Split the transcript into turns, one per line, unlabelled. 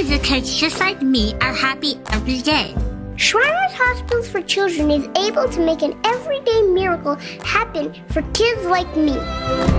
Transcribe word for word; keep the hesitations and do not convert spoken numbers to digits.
the kids just like me are happy every day.
Shriners Hospitals for Children is able to make an everyday miracle happen for kids like me.